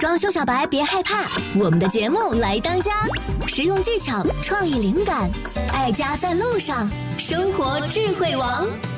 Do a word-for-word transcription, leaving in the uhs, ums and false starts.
装修小白别害怕，我们的节目来当家，实用技巧、创意灵感，爱家在路上，生活智慧王。